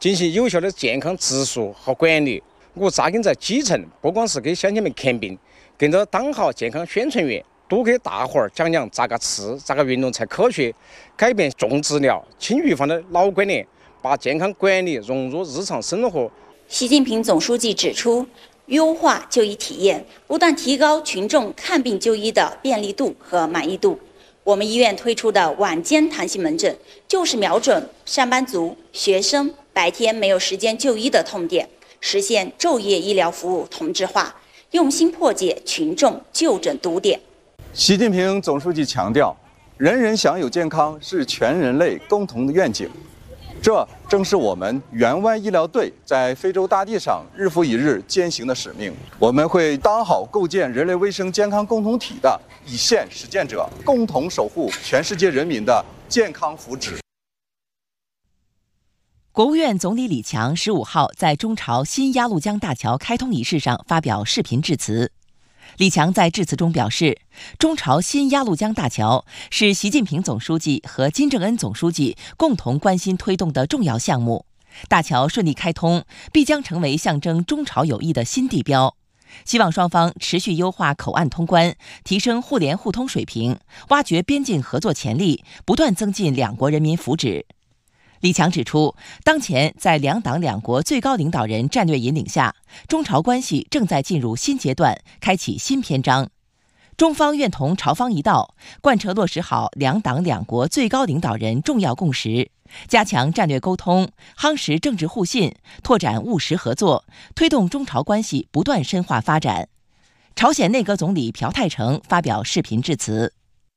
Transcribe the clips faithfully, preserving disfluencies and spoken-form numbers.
进行有效的健康植树和管理。我扎根在基层，不光是给乡亲们看病，跟着党号健康宣传员，多给大伙儿讲讲咋个吃、咋个运动才科学，改变重治疗、轻预防的老观念，把健康管理融入日常生活。 习近平总书记指出，优化就医体验，不断提高群众看病就医的便利度和满意度。我们医院推出的晚间弹性门诊，就是瞄准上班族、学生白天没有时间就医的痛点，实现昼夜医疗服务同质化，用心破解群众就诊堵点。 习近平总书记强调，人人享有健康是全人类共同的愿景。这正是我们援湾医疗队在非洲大地上日复一日践行的使命。我们会当好构建人类卫生健康共同体的一线实践者，共同守护全世界人民的健康福祉。 国务院总理李强十五号在中朝新鸭绿江大桥开通仪式上发表视频致辞。李强在致辞中表示，中朝新鸭绿江大桥是习近平总书记和金正恩总书记共同关心推动的重要项目。大桥顺利开通，必将成为象征中朝友谊的新地标。希望双方持续优化口岸通关，提升互联互通水平，挖掘边境合作潜力，不断增进两国人民福祉。李强指出，当前在两党两国最高领导人战略引领下，中朝关系正在进入新阶段，开启新篇章。中方愿同朝方一道，贯彻落实好两党两国最高领导人重要共识，加强战略沟通，夯实政治互信，拓展务实合作，推动中朝关系不断深化发展。朝鲜内阁总理朴泰成发表视频致辞。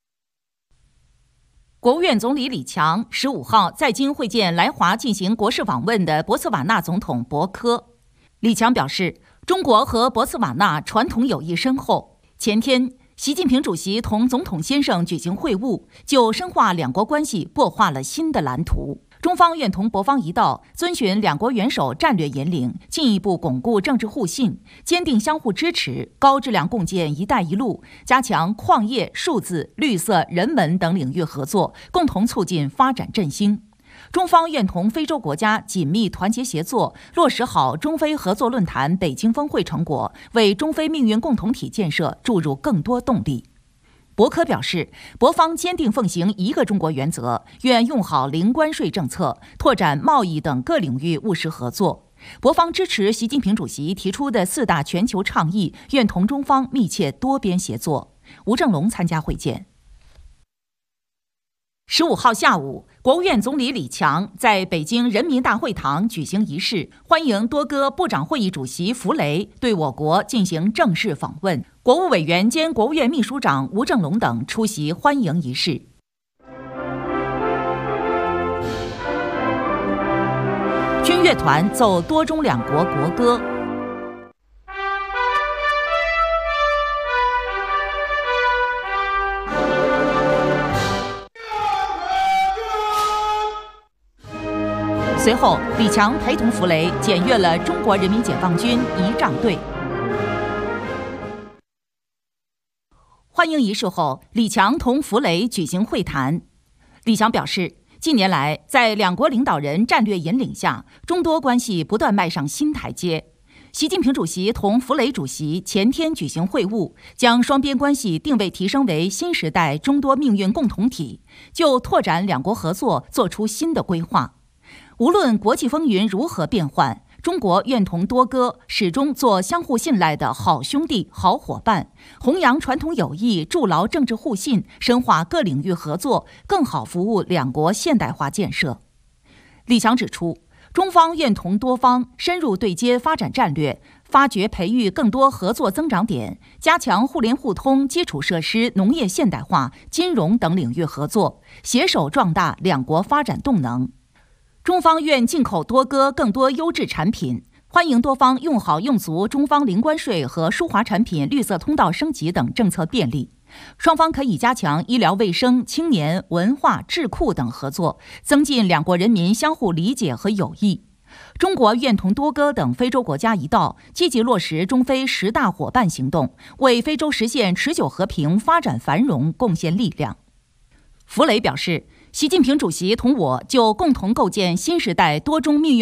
国务院总理李强十五号在京会见来华进行国事访问的博茨瓦纳总统博科。李强表示，中国和博茨瓦纳传统友谊深厚。前天，习近平主席同总统先生举行会晤，就深化两国关系擘画了新的蓝图。中方愿同博方一道，遵循两国元首战略引领，进一步巩固政治互信，坚定相互支持，高质量共建“一带一路”，加强矿业、数字、绿色、人文等领域合作，共同促进发展振兴。中方愿同非洲国家紧密团结协作，落实好中非合作论坛北京峰会成果，为中非命运共同体建设注入更多动力。博科表示，博方坚定奉行一个中国原则，愿用好零关税政策，拓展贸易等各领域务实合作。博方支持习近平主席提出的四大全球倡议，愿同中方密切多边协作。吴正龙参加会见。十五号下午，国务院总理李强在北京人民大会堂举行仪式，欢迎多哥部长会议主席弗雷对我国进行正式访问。国务委员兼国务院秘书长吴正龙等出席欢迎仪式。军乐团奏多中两国国歌。随后，李强陪同弗雷检阅了中国人民解放军仪仗队。欢迎仪式后，李强同弗雷举行会谈。李强表示，近年来，在两国领导人战略引领下，中多关系不断迈上新台阶。习近平主席同弗雷主席前天举行会晤，将双边关系定位提升为新时代中多命运共同体，就拓展两国合作作出新的规划。无论国际风云如何变幻，中国愿同多哥始终做相互信赖的好兄弟、好伙伴，弘扬传统友谊，筑牢政治互信，深化各领域合作，更好服务两国现代化建设。李强指出，中方愿同多方深入对接发展战略，发掘培育更多合作增长点，加强互联互通、基础设施、农业现代化、金融等领域合作，携手壮大两国发展动能。中方愿进口多哥更多优质产品，欢迎多方用好用足中方零关税和舒华产品绿色通道升级等政策便利。双方可以加强医疗卫生、青年、文化、智库等合作，增进两国人民相互理解和友谊。中国愿同多哥等非洲国家一道，积极落实中非十大伙伴行动，为非洲实现持久和平、发展繁荣贡献力量。弗雷表示，习近平主席同我就共同构建新时代多中命运